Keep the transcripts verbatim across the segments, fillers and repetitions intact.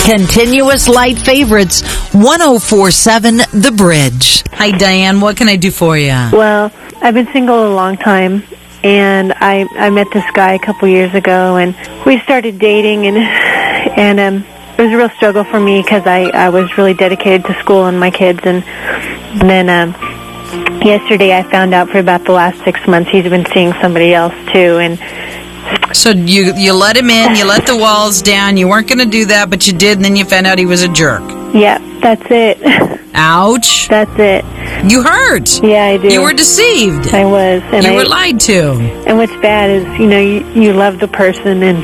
Continuous light favorites, one oh four point seven The Bridge. Hi, Diane. What can I do for you? Well, I've been single a long time, and I I met this guy a couple years ago, and we started dating, and and um, it was a real struggle for me because I, I was really dedicated to school and my kids, and, and then um, yesterday I found out for about the last six months he's been seeing somebody else too, and So you you let him in, you let the walls down, you weren't going to do that, but you did, and then you found out he was a jerk. yeah, that's it. Ouch. That's it. You hurt. Yeah, I do. You were deceived. I was. And you I, were lied to. And what's bad is, you know, you, you love the person and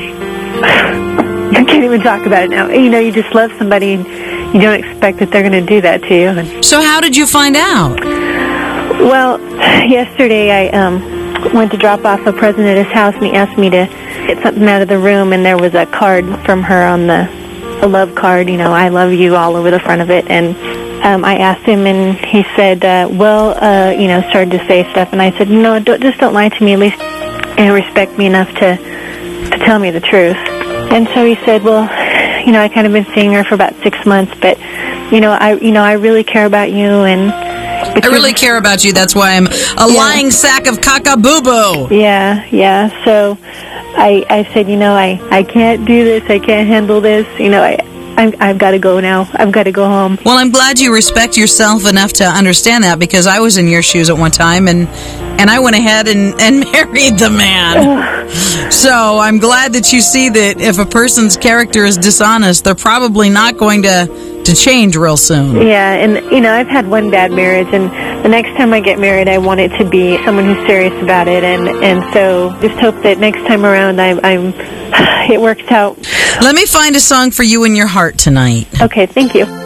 you can't even talk about it now. You know, you just love somebody and you don't expect that they're going to do that to you. And, So how did you find out? well, yesterday I um, went to drop off a present at his house, and he asked me to get something out of the room, and there was a card from her on the a love card, you know, I love you all over the front of it. And um, I asked him, and he said, uh, well, uh, you know, started to say stuff, and I said, no, don't, just don't lie to me, at least and respect me enough to to tell me the truth. And so he said, well, you know, I kind of been seeing her for about six months, but you know, I you know, I really care about you, and I really care about you. That's why I'm a Yeah. lying sack of caca-boo-boo. Yeah, yeah. So I I said, you know, I, I can't do this. I can't handle this. You know, I, I, I've got to go now. I've got to go home. Well, I'm glad you respect yourself enough to understand that, because I was in your shoes at one time, and and I went ahead and, and married the man. So I'm glad that you see that if a person's character is dishonest, they're probably not going to to change real soon. Yeah, and, you know, I've had one bad marriage, and the next time I get married, I want it to be someone who's serious about it, and, and so just hope that next time around I, I'm, it works out. Let me find a song for you in your heart tonight. Okay, thank you.